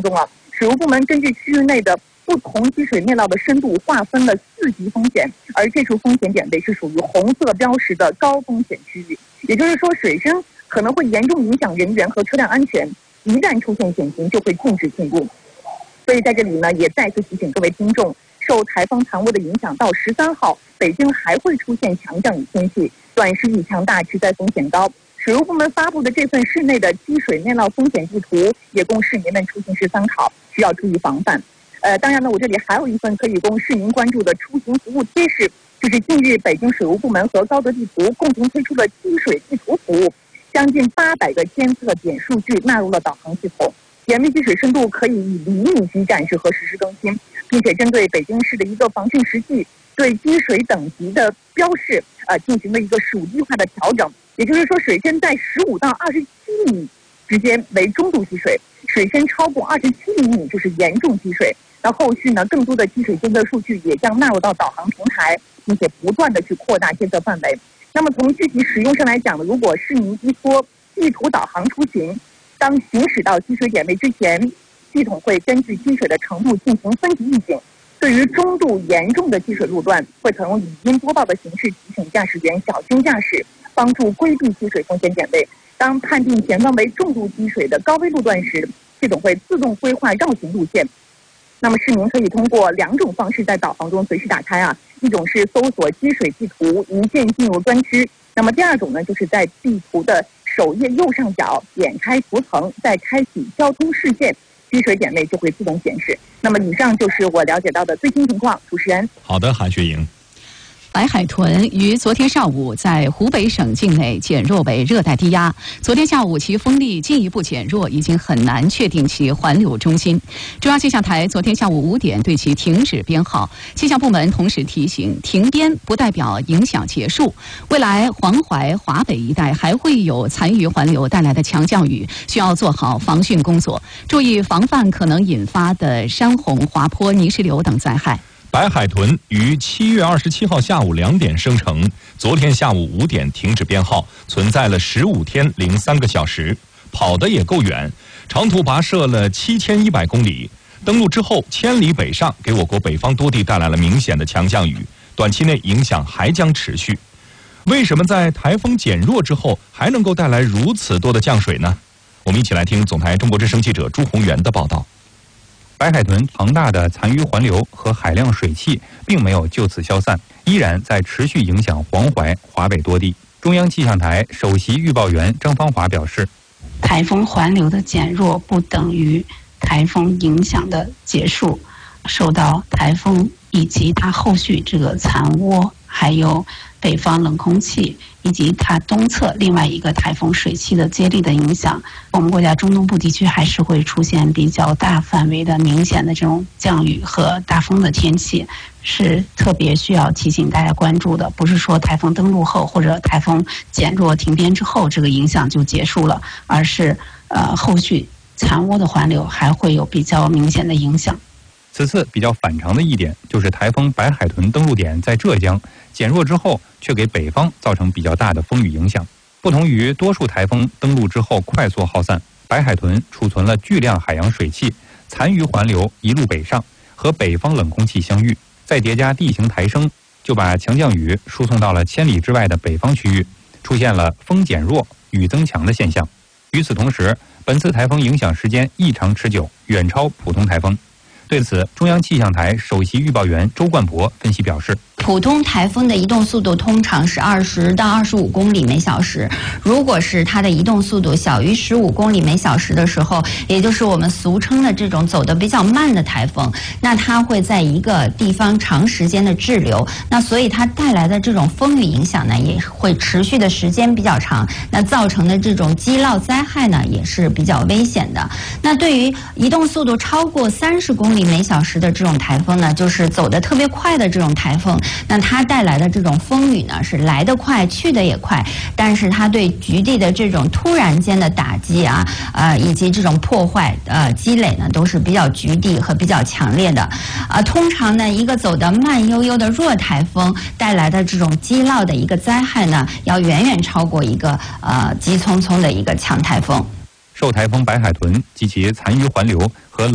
中啊，水务部门根据区域内的不同积水面料的深度划分了4级风险，而这处风险点位是属于红色标识的高风险区域，也就是说水深可能会严重影响人员和车辆安全，一旦出现险情就会禁止进入。所以在这里呢，也再次提醒各位听众，受台风残涡的影响，到13号，北京还会出现强降雨天气，短时雨强大，持灾风险高。水务部门发布的这份室内的积水面料风险地图，也供市民们出行时参考，需要注意防范。当然呢，我这里还有一份可以供市民关注的出行服务贴士，就是近日北京水务部门和高德地图共同推出了积水地图服务，将近800个监测点数据纳入了导航系统，严密积水深度可以以厘米级展示和实时更新，并且针对北京市的一个防汛实际，对积水等级的标示进行了一个属地化的调整，也就是说水深在15到27米之间为中度积水，水深超过27厘米就是严重积水。那后续呢，更多的积水监测数据也将纳入到导航平台，并且不断的去扩大监测范围。那么从具体使用上来讲呢，如果市民依托地图导航出行，当行驶到积水点位之前，系统会根据积水的程度进行分级预警。对于中度严重的积水路段，会采用语音播报的形式提醒驾驶员小心驾驶，帮助规避积水风险点位。当判定前方为重度积水的高危路段时，系统会自动规划绕行路线。那么市民可以通过2种方式在导航中随时打开一种是搜索积水地图，一键进入专区。那么第2种呢，就是在地图的首页右上角点开图层，再开启交通事件，积水点位就会自动显示。那么以上就是我了解到的最新情况，主持人。 好的，韩雪莹。 白海豚于昨天上午在湖北省境内减弱为热带低压，昨天下午其风力进一步减弱，已经很难确定其环流中心。中央气象台昨天下午5点对其停止编号，气象部门同时提醒，停编不代表影响结束。未来黄淮、华北一带还会有残余环流带来的强降雨，需要做好防汛工作，注意防范可能引发的山洪、滑坡、泥石流等灾害。 白海豚于7月27号下午2点生成，昨天下午5点停止编号，存在了15天零3个小时，跑得也够远，长途跋涉了7100公里。登陆之后千里北上，给我国北方多地带来了明显的强降雨，短期内影响还将持续。为什么在台风减弱之后还能够带来如此多的降水呢？我们一起来听总台中国之声记者朱宏元的报道。 白海豚庞大的残余环流和海量水汽并没有就此消散，依然在持续影响黄淮、华北多地。中央气象台首席预报员张芳华表示， 台风环流的减弱不等于台风影响的结束，受到台风以及它后续这个残涡，还有北方冷空气以及它东侧另外一个台风水汽的接力的影响，我们国家中东部地区还是会出现比较大范围的明显的这种降雨和大风的天气，是特别需要提醒大家关注的。不是说台风登陆后或者台风减弱停编之后这个影响就结束了，而是后续残涡的环流还会有比较明显的影响。 此次比较反常的一点就是台风白海豚登陆点在浙江，减弱之后却给北方造成比较大的风雨影响。不同于多数台风登陆之后快速耗散，白海豚储存了巨量海洋水汽，残余环流一路北上，和北方冷空气相遇，再叠加地形抬升，就把强降雨输送到了千里之外的北方区域，出现了风减弱、雨增强的现象。与此同时，本次台风影响时间异常持久，远超普通台风。对此，中央气象台首席预报员周冠博分析表示， 普通台风的移动速度通常是20到25公里每小时，如果是它的移动速度小于15公里每小时的时候，也就是我们俗称的这种走得比较慢的台风，那它会在一个地方长时间的滞留，那所以它带来的这种风雨影响呢，也会持续的时间比较长，那造成的这种积涝灾害呢，也是比较危险的。那对于移动速度超过30公里每小时的这种台风呢，就是走得特别快的这种台风，那它带来的这种风雨呢，是来得快去得也快，但是它对局地的这种突然间的打击以及这种破坏积累呢，都是比较局地和比较强烈的。通常呢，一个走得慢悠悠的弱台风带来的这种积涝的一个灾害呢，要远远超过一个急匆匆的一个强台风。 受台风白海豚及其残余环流和